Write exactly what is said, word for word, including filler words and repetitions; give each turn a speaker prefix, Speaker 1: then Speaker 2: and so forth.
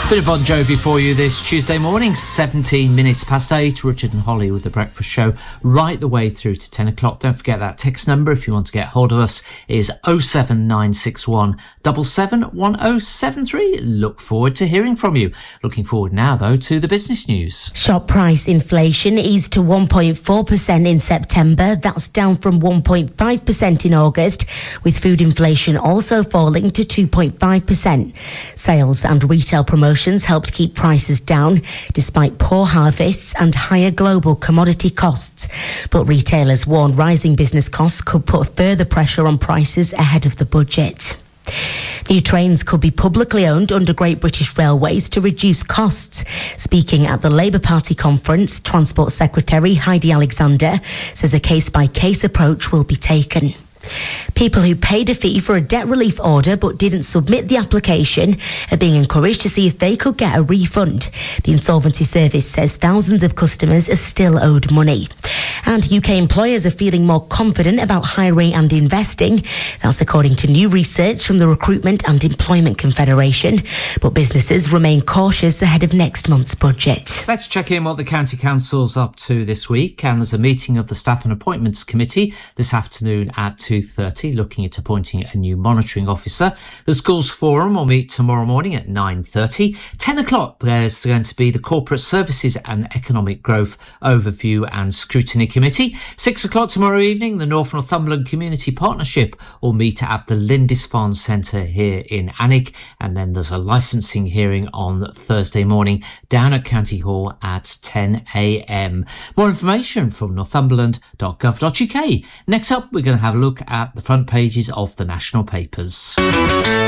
Speaker 1: Bit of Bon Jovi for you this Tuesday morning, seventeen minutes past eight. Richard and Holly with The Breakfast Show right the way through to ten o'clock. Don't forget that text number if you want to get hold of us is oh seven nine six one seven seven one oh seven three. Look forward to hearing from you. Looking forward now, though, to the business news.
Speaker 2: Shop price inflation eased to one point four percent in September. That's down from one point five percent in August, with food inflation also falling to two point five percent. Sales and retail promotions helped keep prices down despite poor harvests and higher global commodity costs. But retailers warn rising business costs could put further pressure on prices ahead of the budget. New trains could be publicly owned under Great British Railways to reduce costs. Speaking at the Labour Party conference, Transport Secretary Heidi Alexander says a case-by-case approach will be taken. People who paid a fee for a debt relief order but didn't submit the application are being encouraged to see if they could get a refund. The Insolvency Service says thousands of customers are still owed money. And U K employers are feeling more confident about hiring and investing. That's according to new research from the Recruitment and Employment Confederation. But businesses remain cautious ahead of next month's budget.
Speaker 1: Let's check in what the County Council's up to this week. And there's a meeting of the Staff and Appointments Committee this afternoon at two thirty, looking at appointing a new monitoring officer. The Schools Forum will meet tomorrow morning at nine thirty. ten o'clock, there's going to be the Corporate Services and Economic Growth Overview and Scrutiny Committee. six o'clock tomorrow evening, the North Northumberland Community Partnership will meet at the Lindisfarne Centre here in Alnwick. And then there's a licensing hearing on Thursday morning down at County Hall at ten a.m. More information from northumberland dot gov dot uk. Next up, we're going to have a look at the front pages of the national papers.